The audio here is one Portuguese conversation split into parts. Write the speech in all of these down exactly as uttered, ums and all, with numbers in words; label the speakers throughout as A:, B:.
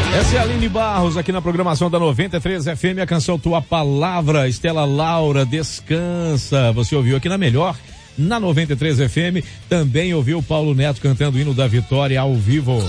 A: Essa é a Aline Barros aqui na programação da noventa e três F M, a canção Tua Palavra. Estela Laura, Descansa. Você ouviu aqui na Melhor, na noventa e três F M. Também ouviu o Paulo Neto cantando o hino da vitória ao vivo.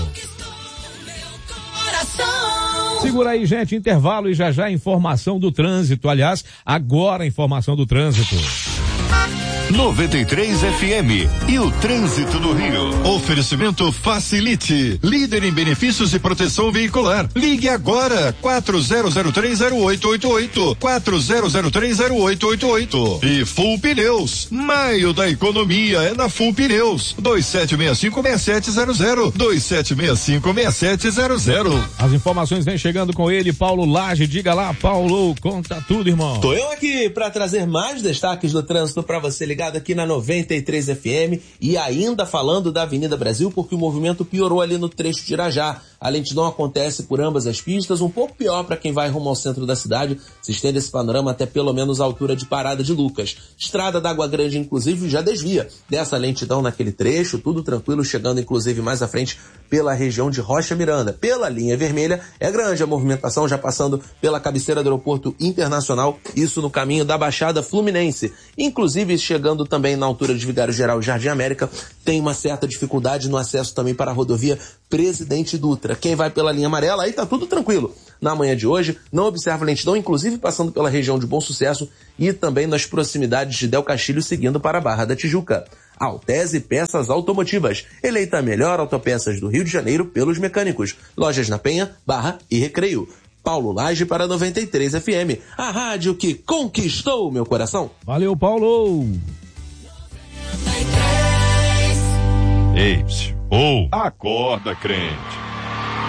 A: Segura aí, gente, intervalo e já já informação do trânsito. Aliás, agora a informação do trânsito.
B: noventa e três F M e o trânsito do Rio. Oferecimento Facilite, líder em benefícios e proteção veicular. Ligue agora, quatro zero zero três zero oito oito oito, quatro zero zero três zero oito oito oito. E Full Pneus, maio da economia é na Full Pneus, dois sete seis cinco seis sete zero zero, dois sete seis cinco seis sete zero zero.
A: As informações vêm chegando com ele, Paulo Lage. Diga lá, Paulo, conta tudo, irmão.
C: Tô eu aqui para trazer mais destaques do trânsito para você ligar aqui na noventa e três F M e ainda falando da Avenida Brasil, porque o movimento piorou ali no trecho de Irajá. A lentidão acontece por ambas as pistas, um pouco pior para quem vai rumo ao centro da cidade. Se estende esse panorama até pelo menos a altura de Parada de Lucas. Estrada da Água Grande, inclusive, já desvia dessa lentidão naquele trecho, tudo tranquilo, chegando inclusive mais à frente pela região de Rocha Miranda. Pela linha vermelha é grande a movimentação, já passando pela cabeceira do Aeroporto Internacional, isso no caminho da Baixada Fluminense. Inclusive, chegando também na altura de Vigário Geral e Jardim América, tem uma certa dificuldade no acesso também para a rodovia Presidente Dutra. Quem vai pela linha amarela, aí tá tudo tranquilo. Na manhã de hoje, não observa lentidão, inclusive passando pela região de Bom Sucesso e também nas proximidades de Del Castilho, seguindo para a Barra da Tijuca. Altese Peças Automotivas, eleita a melhor autopeças do Rio de Janeiro pelos mecânicos. Lojas na Penha, Barra e Recreio. Paulo Lage para noventa e três F M, a rádio que conquistou meu coração.
A: Valeu, Paulo!
B: Ei, ou, acorda, crente.